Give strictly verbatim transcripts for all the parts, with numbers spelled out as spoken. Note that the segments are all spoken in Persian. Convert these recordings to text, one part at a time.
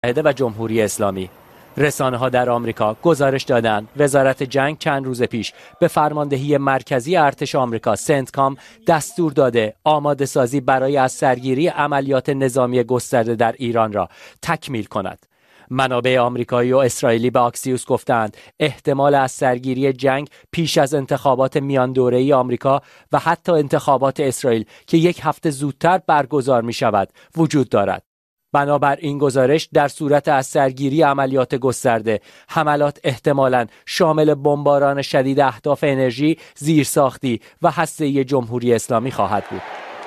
و جمهوری اسلامی. رسانه‌ها در آمریکا گزارش دادند وزارت جنگ چند روز پیش به فرماندهی مرکزی ارتش آمریکا سنتکام دستور داده آماده سازی برای از سرگیری عملیات نظامی گسترده در ایران را تکمیل کند. منابع آمریکایی و اسرائیلی به آکسیوس گفتند احتمال از سرگیری جنگ پیش از انتخابات میان دوره‌ای آمریکا و حتی انتخابات اسرائیل که یک هفته زودتر برگزار می شود وجود دارد. بنابر این گزارش در صورت از سرگیری عملیات گسترده حملات احتمالاً شامل بمباران شدید اهداف انرژی، زیرساختی و هسته‌ای جمهوری اسلامی خواهد بود.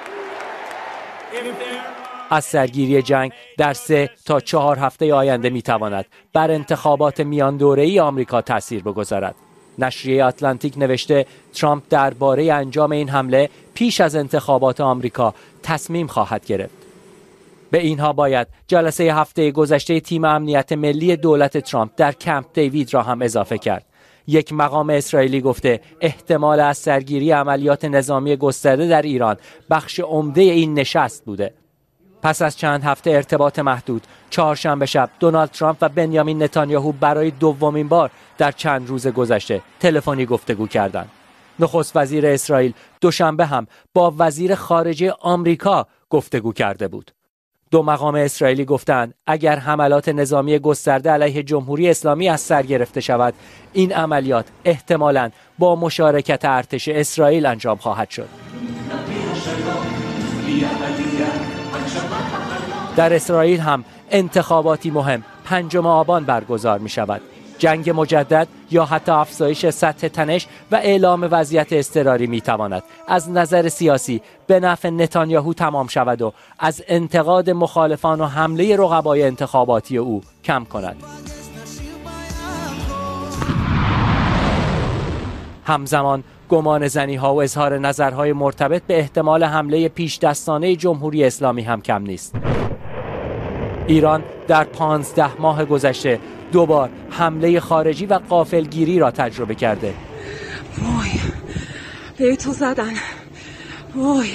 از سرگیری جنگ در سه تا چهار هفته آینده میتواند بر انتخابات میان دوره‌ای آمریکا تاثیر بگذارد. نشریه آتلانتیک نوشته ترامپ درباره انجام این حمله پیش از انتخابات آمریکا تصمیم خواهد گرفت. به اینها باید جلسه هفته گذشته تیم امنیت ملی دولت ترامپ در کمپ دیوید را هم اضافه کرد. یک مقام اسرائیلی گفته احتمال از سرگیری عملیات نظامی گسترده در ایران بخش عمده این نشست بوده. پس از چند هفته ارتباط محدود، چهارشنبه شب دونالد ترامپ و بنیامین نتانیاهو برای دومین بار در چند روز گذشته تلفنی گفتگو کردند. نخست وزیر اسرائیل دوشنبه هم با وزیر خارجه آمریکا گفتگو کرده بود. دو مقام اسرائیلی گفتند اگر حملات نظامی گسترده علیه جمهوری اسلامی از سر گرفته شود، این عملیات احتمالاً با مشارکت ارتش اسرائیل انجام خواهد شد. در اسرائیل هم انتخاباتی مهم پنجم آبان برگزار می شود. جنگ مجدد یا حتی افزایش سطح تنش و اعلام وضعیت اضطراری می تواند از نظر سیاسی به نفع نتانیاهو تمام شود و از انتقاد مخالفان و حمله رقبای انتخاباتی او کم کند. همزمان گمان زنی ها و اظهار نظرهای مرتبط به احتمال حمله پیش دستانه جمهوری اسلامی هم کم نیست. ایران در پانزده ماه گذشته دوبار حمله خارجی و غافلگیری را تجربه کرده. وای به تو زدن. وای.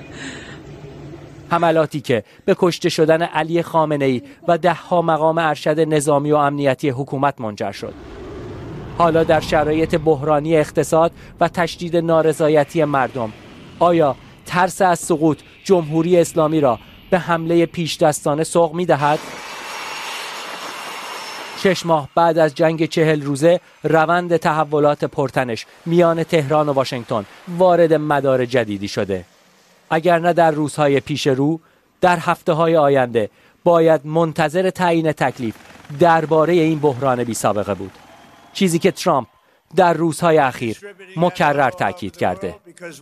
حملاتی که به کشته شدن علی خامنه‌ای و ده ها مقام ارشد نظامی و امنیتی حکومت منجر شد. حالا در شرایط بحرانی اقتصاد و تشدید نارضایتی مردم، آیا ترس از سقوط جمهوری اسلامی را به حمله پیش دستانه سوق می دهد؟ شش ماه بعد از جنگ چهل روزه روند تحولات پرتنش میان تهران و واشنگتن وارد مدار جدیدی شده. اگر نه در روزهای پیش رو، در هفته‌های آینده باید منتظر تعیین تکلیف درباره این بحران بی سابقه بود. چیزی که ترامپ در روزهای اخیر مکرر تاکید کرده.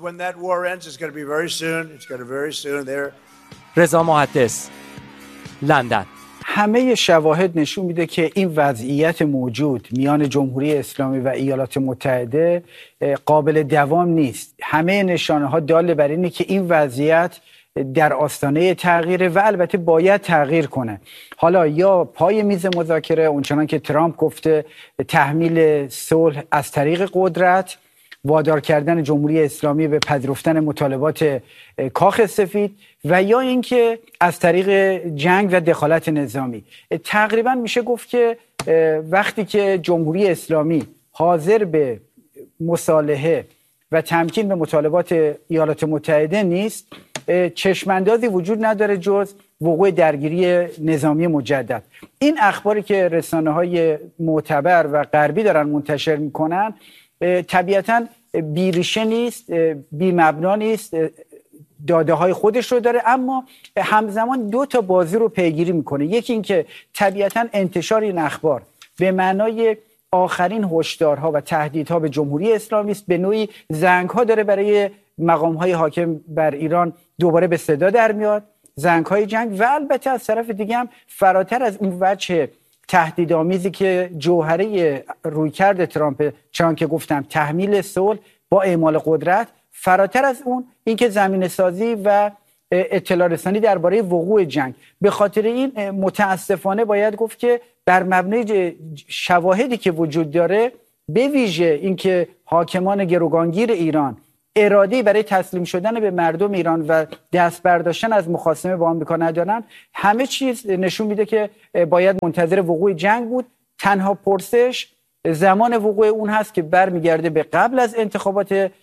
رضا محدث، لندن. همه شواهد نشون میده که این وضعیت موجود میان جمهوری اسلامی و ایالات متحده قابل دوام نیست. همه نشانه ها دال بر اینه که این وضعیت در آستانه تغییره و البته باید تغییر کنه. حالا یا پای میز مذاکره اونچنان که ترامپ گفته تحمیل صلح از طریق قدرت، وادار کردن جمهوری اسلامی به پذیرفتن مطالبات کاخ سفید، و یا اینکه از طریق جنگ و دخالت نظامی. تقریبا میشه گفت که وقتی که جمهوری اسلامی حاضر به مصالحه و تمکین به مطالبات ایالات متحده نیست، چشماندازی وجود نداره جز وقوع درگیری نظامی مجدد. این اخباری که رسانه‌های معتبر و غربی دارن منتشر میکنن طبیعتاً بیریشه نیست، بی مبنا نیست، داده های خودش رو داره، اما همزمان دو تا بازی رو پیگیری میکنه. یکی این که طبیعتاً انتشار این اخبار به معنای آخرین هشدارها و تهدیدها به جمهوری اسلامی است، به نوعی زنگ‌ها داره برای مقام‌های حاکم بر ایران دوباره به صدا در میاد، زنگ‌های جنگ، و البته از طرف دیگه هم فراتر از اون وجه تهدیدآمیزی که جوهره رویکرد ترامپ، چون که گفتم تحمیل صلح با اعمال قدرت، فراتر از اون اینکه زمینه سازی و اطلاع رسانی درباره وقوع جنگ. به خاطر این متاسفانه باید گفت که بر مبنای شواهدی که وجود داره، به ویژه اینکه حاکمان گروگانگیر ایران اراده‌ای برای تسلیم شدن به مردم ایران و دست برداشتن از مخاصمه با آمریکا ندارن، همه چیز نشون میده که باید منتظر وقوع جنگ بود. تنها پرسش زمان وقوع اون هست که برمیگرده به قبل از انتخابات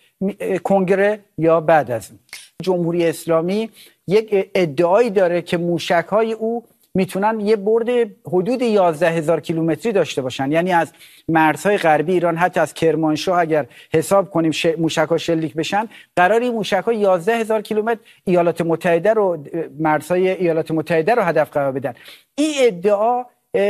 کنگره یا بعد از اون. جمهوری اسلامی یک ادعایی داره که موشک‌های او میتونن یه برد حدود یازده هزار کیلومتری داشته باشن، یعنی از مرزهای غربی ایران حتی از کرمانشاه اگر حساب کنیم ش... موشک‌ها شلیک بشن، قرار این موشک‌ها یازده هزار کیلومتر ایالات متحده رو مرزهای ایالات متحده رو هدف قرار بدن. این ادعا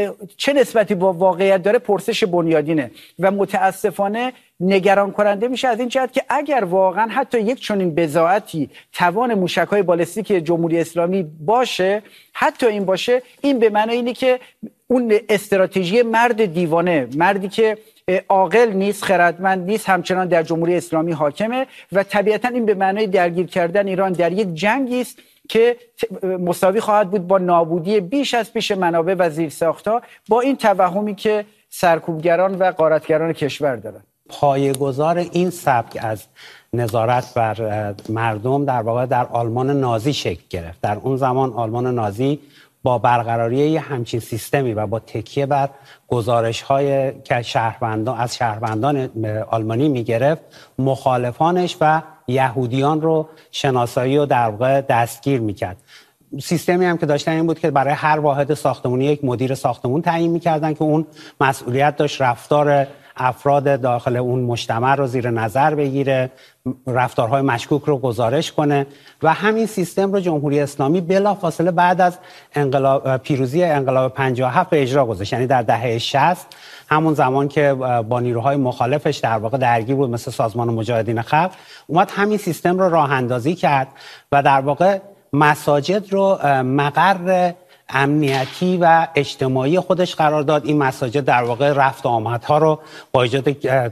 چه نسبتی با واقعیت داره؟ پرسش بنیادینه و متاسفانه نگران کننده میشه از این جهت که اگر واقعا حتی یک چنین بضاعتی توان موشک‌های بالستیک جمهوری اسلامی باشه، حتی این باشه، این به معنی اینه که اون استراتژی مرد دیوانه، مردی که عاقل نیست، خردمند نیست، همچنان در جمهوری اسلامی حاکمه و طبیعتا این به معنی درگیر کردن ایران در یک جنگی است که مساوی خواهد بود با نابودی بیش از پیش منابع و زیرساخت‌ها، با این توهمی که سرکوبگران و غارتگران کشور دارن. پایه‌گذار این سبک از نظارت بر مردم در واقع در آلمان نازی شکل گرفت. در اون زمان آلمان نازی با برقراری یه همچین سیستمی و با تکیه بر گزارش‌های که شهروندان از شهروندان آلمانی می‌گرفت، مخالفانش و یهودیان رو شناسایی و در واقع دستگیر می‌کرد. سیستمی هم که داشتن این بود که برای هر واحد ساختمانی یک مدیر ساختمون تعیین می‌کردن که اون مسئولیت داشت رفتار افراد داخل اون مجتمع رو زیر نظر بگیره، رفتارهای مشکوک رو گزارش کنه و همین سیستم رو جمهوری اسلامی بلافاصله بعد از انقلاب پیروزی انقلاب پنجاه و هفت به اجرا گذاشت. یعنی در دهه شصت، همون زمان که با نیروهای مخالفش در واقع درگیر بود مثل سازمان مجاهدین خلق، اومد همین سیستم رو راه اندازی کرد و در واقع مساجد رو مقر امنیتی و اجتماعی خودش قرار داد. این مساجد در واقع رفت و آمدها رو با ایجاد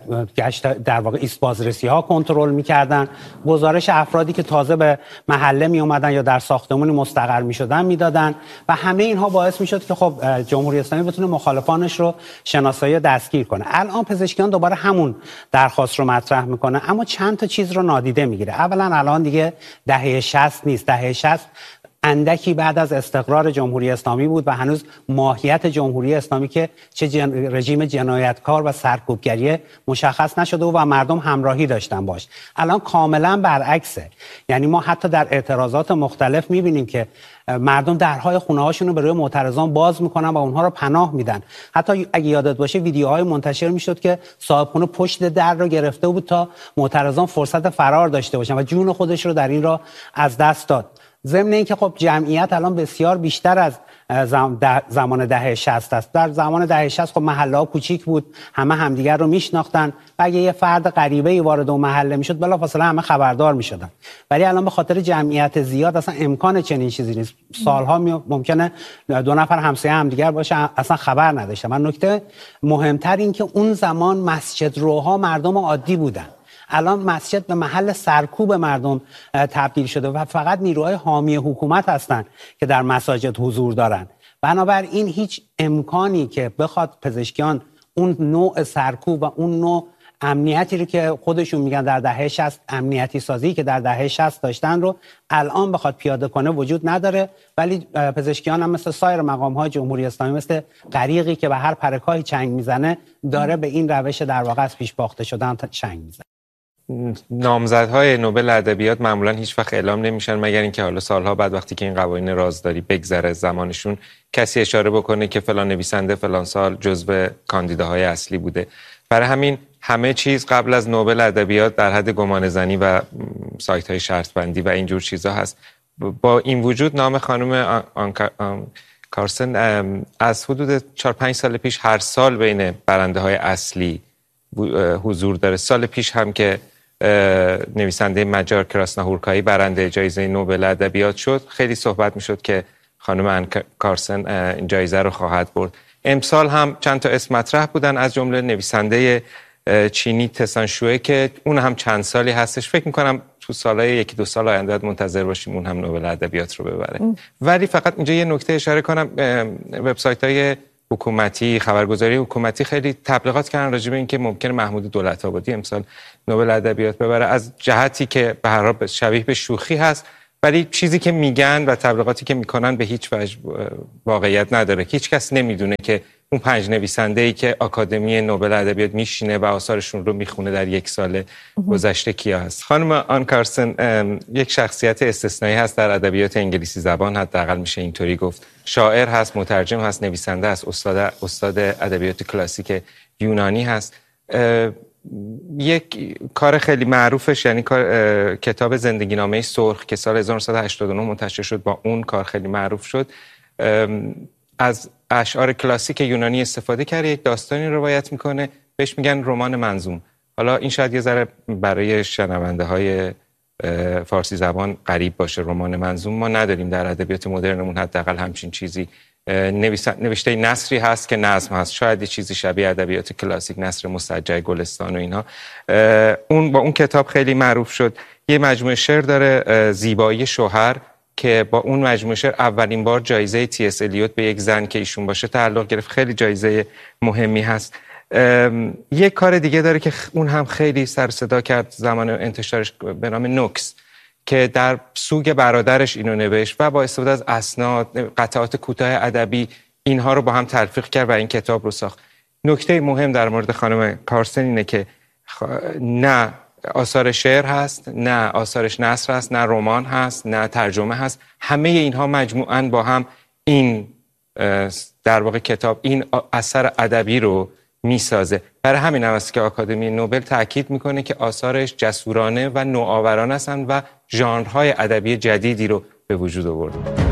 گشت در واقع ایست بازرسی ها کنترل می‌کردن. گزارش افرادی که تازه به محله می اومدن یا در ساختمانی مستقر می‌شدن میدادن و همه اینها باعث می‌شد که خب جمهوری اسلامی بتونه مخالفانش رو شناسایی و دستگیر کنه. الان پزشکیان دوباره همون درخواست رو مطرح میکنه، اما چند تا چیز رو نادیده میگیره. اولا الان دیگه دهه شصت نیست. دهه شصت اندکی بعد از استقرار جمهوری اسلامی بود و هنوز ماهیت جمهوری اسلامی که چه جن... رژیم جنایتکار و سرکوبگری مشخص نشده و مردم همراهی داشتن باش. الان کاملا برعکسه. یعنی ما حتی در اعتراضات مختلف میبینیم که مردم درهای خونه هاشون رو به روی معترضان باز میکنن و اونها رو پناه میدن. حتی اگه یادت باشه ویدیوهای منتشر میشد که صاحب خونه پشت در رو گرفته بود تا معترضان فرصت فرار داشته باشن و جون خودش رو در این راه از دست داد. ضمن این که خب جمعیت الان بسیار بیشتر از زمان دهه شصت است. در زمان دهه شصت خب محله ها کوچیک بود، همه همدیگر رو میشناختن و اگه یه فرد غریبه‌ای وارد اون محله میشد بلافاصله همه خبردار میشدن. ولی الان به خاطر جمعیت زیاد اصلا امکان چنین چیزی نیست. سالها ممکنه دو نفر همسایه همدیگر باشه اصلا خبر نداشتن. و نکته مهمتر این که اون زمان مسجد روها مردم عادی بودن. الان مسجد به محل سرکوب مردم تبدیل شده و فقط نیروهای حامی حکومت هستن که در مساجد حضور دارن. بنابراین هیچ امکانی که بخواد پزشکیان اون نوع سرکوب و اون نوع امنیتی رو که خودشون میگن در دهه شصت امنیتی سازی که در دهه شصت داشتن رو الان بخواد پیاده کنه وجود نداره. ولی پزشکیان هم مثل سایر مقام‌های جمهوری اسلامی، مثل غریقی که به هر پرکاهی چنگ میزنه، داره به این روش در واقع از پیش باخته شدن چنگ میزنه. نامزدهای نوبل ادبیات معمولا هیچ وقت اعلام نمیشن مگر اینکه حالا سالها بعد وقتی که این قوانین رازداری بگذره از زمانشون کسی اشاره بکنه که فلان نویسنده فلان سال جزو کاندیداهای اصلی بوده. برای همین همه چیز قبل از نوبل ادبیات در حد گمانه‌زنی و سایت‌های شرط بندی و اینجور چیزا هست. با این وجود نام خانم کارسن از حدود چهار پنج سال پیش هر سال بین برنده‌های اصلی حضور داره. سال پیش هم که نویسنده مجار کراسناهورکایی برنده جایزه نوبل ادبیات شد، خیلی صحبت میشد که خانم ان کارسن این جایزه رو خواهد برد. امسال هم چند تا اسم مطرح بودن، از جمله نویسنده چینی تسان شوئه که اون هم چند سالی هستش. فکر میکنم تو سالهای یکی دو سال آینده باید منتظر باشیم اون هم نوبل ادبیات رو ببره. ام. ولی فقط اینجا یه نکته اشاره کنم، وبسایت‌های حکومتی، خبرگزاری حکومتی خیلی تبلیغات کردن راجع به اینکه ممکنه محمود دولت‌آبادی امسال نوبل ادبیات ببره، از جهتی که به هر حال شبیه به شوخی هست، ولی چیزی که میگن و تبلیغاتی که میکنن به هیچ وجه واقعیت نداره. هیچ کس نمیدونه که اون پنج نویسنده‌ای که آکادمی نوبل ادبیات میشینه و آثارشون رو میخونه در یک سال گذشته کیا هست. خانم آن کارسن یک شخصیت استثنایی هست در ادبیات انگلیسی زبان، حداقل میشه اینطوری گفت. شاعر هست، مترجم هست، نویسنده هست، استاد استاد ادبیات کلاسیک یونانی هست. یک کار خیلی معروفش یعنی کار کتاب زندگی نامه سرخ که سال هزار و نهصد و هشتاد و نه منتشر شد، با اون کار خیلی معروف شد. از اشعار کلاسیک یونانی استفاده کرده، یک داستانی روایت میکنه، بهش میگن رمان منظوم. حالا این شاید یه ذره برای شنونده های فارسی زبان غریب باشه، رمان منظوم ما نداریم در ادبیات مدرنمون، حداقل همچین چیزی. نوشته نثری هست که نظم هست، شاید یه چیزی شبیه ادبیات کلاسیک، نثر مسجع گلستان و اینها. اون با اون کتاب خیلی معروف شد. یه مجموعه شعر داره، زیبایی شوهر، که با اون مجموعه شعر اولین بار جایزه تی اس الیوت به یک زن که ایشون باشه تعلق گرفت. خیلی جایزه مهمی هست. یک کار دیگه داره که اون هم خیلی سر صدا کرد زمان انتشارش، به نام نوکس، که در سوگ برادرش اینو نوشت و با استفاده از اسناد، قطعات کوتاه ادبی، اینها رو با هم تلفیق کرد و این کتاب رو ساخت. نکته مهم در مورد خانم کارسن اینه که نه آثار شعر هست، نه آثارش نثر هست، نه رمان هست، نه ترجمه هست. همه اینها مجموعاً با هم این در واقع کتاب، این اثر ادبی رو میسازه. برای همین هم است که آکادمی نوبل تاکید میکنه که آثارش جسورانه و نوآورانه هستند و ژانرهای ادبی جدیدی رو به وجود آورده.